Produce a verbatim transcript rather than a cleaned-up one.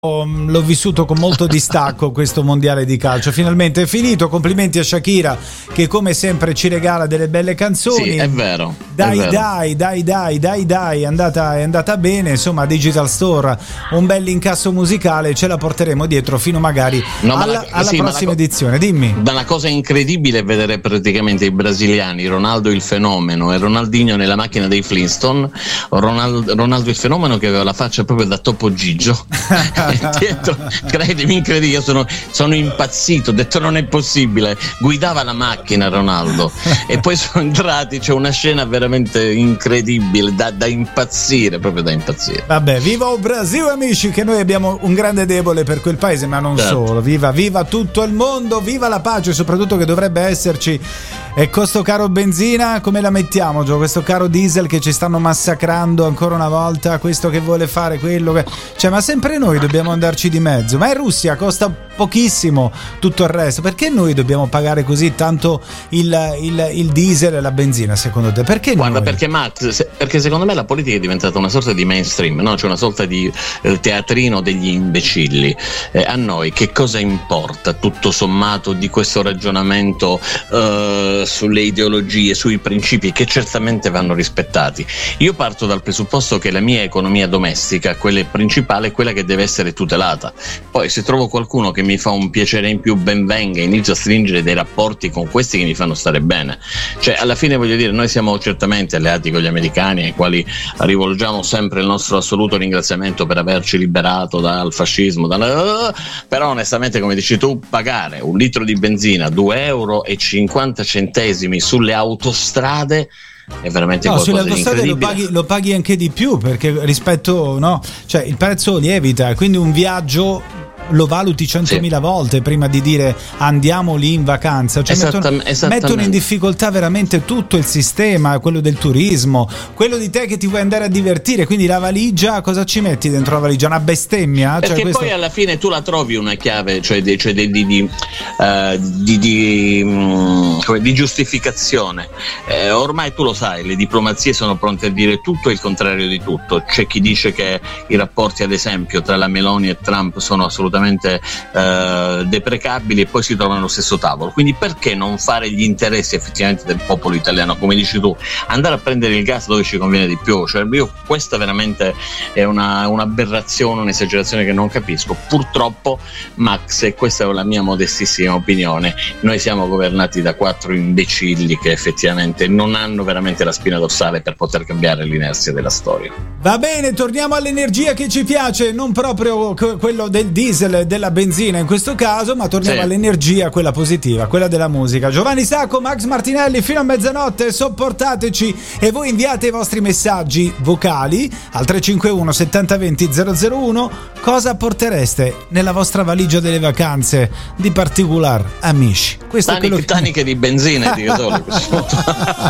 l'ho vissuto con molto distacco questo mondiale di calcio. Finalmente è finito. Complimenti a Shakira che come sempre ci regala delle belle canzoni. Sì, è vero. Dai, è vero. dai, dai, dai, dai, dai, è andata, è andata bene. Insomma, Digital Store, un bel incasso musicale, ce la porteremo dietro fino magari no, alla, la, alla sì, prossima la, edizione. Dimmi. Da una cosa incredibile è vedere praticamente i brasiliani, Ronaldo il fenomeno e Ronaldinho nella macchina dei Flintstone. Ronaldo, Ronaldo il fenomeno che aveva la faccia proprio da Topo Gigio. Dietro, credimi, incredibile, io sono, sono impazzito, ho detto non è possibile, guidava la macchina Ronaldo e poi sono entrati, c'è una scena veramente incredibile, da, da impazzire, proprio da impazzire. Vabbè, viva il Brasile, amici, che noi abbiamo un grande debole per quel paese, ma non certo. solo, viva, viva tutto il mondo, viva la pace, soprattutto che dovrebbe esserci. E con sto caro benzina come la mettiamo, Gio? Questo caro diesel che ci stanno massacrando ancora una volta, questo che vuole fare quello che... Cioè, ma sempre noi dobbiamo andarci di mezzo. Ma in Russia costa pochissimo tutto il resto, perché noi dobbiamo pagare così tanto il, il, il diesel e la benzina, secondo te? Perché Guarda, noi? perché Max, se, perché secondo me la politica è diventata una sorta di mainstream, no? C'è una sorta di eh, teatrino degli imbecilli. Eh, a noi che cosa importa tutto sommato di questo ragionamento eh, sulle ideologie, sui principi che certamente vanno rispettati? Io parto dal presupposto che la mia economia domestica, quella principale, è quella che deve essere tutelata. Poi se trovo qualcuno che mi fa un piacere in più, ben venga, inizio a stringere dei rapporti con questi che mi fanno stare bene. Cioè, alla fine, voglio dire, noi siamo certamente alleati con gli americani, ai quali rivolgiamo sempre il nostro assoluto ringraziamento per averci liberato dal fascismo, dalla... però onestamente, come dici tu, pagare un litro di benzina due euro e cinquanta centesimi sulle autostrade è veramente no, qualcosa sulle di autostrade lo incredibile. paghi, lo paghi anche di più, perché rispetto, no, cioè il prezzo lievita, quindi un viaggio lo valuti centomila sì. volte prima di dire andiamo lì in vacanza. Cioè Esattamente, mettono, mettono in difficoltà veramente tutto il sistema, quello del turismo, quello di te che ti vuoi andare a divertire. Quindi la valigia, cosa ci metti dentro la valigia? Una bestemmia? Perché cioè, questo... poi alla fine tu la trovi una chiave, cioè di, cioè di, di, di, uh, di, di, um, di giustificazione. Eh, ormai tu lo sai, le diplomazie sono pronte a dire tutto e il contrario di tutto. C'è chi dice che i rapporti, ad esempio, tra la Meloni e Trump sono assolutamente Uh, deprecabili, e poi si trovano allo stesso tavolo. Quindi perché non fare gli interessi effettivamente del popolo italiano, come dici tu, andare a prendere il gas dove ci conviene di più? Cioè, io questa veramente è una, un'aberrazione, un'esagerazione che non capisco. Purtroppo, Max, e questa è la mia modestissima opinione, noi siamo governati da quattro imbecilli che effettivamente non hanno veramente la spina dorsale per poter cambiare l'inerzia della storia. Va bene, torniamo all'energia che ci piace, non proprio quello del diesel, della benzina in questo caso, ma torniamo sì. all'energia, quella positiva, quella della musica. Giovanni Sacco, Max Martinelli fino a mezzanotte, sopportateci, e voi inviate i vostri messaggi vocali al tre cinque uno settanta venti zero zero uno. Cosa portereste nella vostra valigia delle vacanze di particolar, amici? Questo Taniche, è quello che... taniche di benzina, dico solo.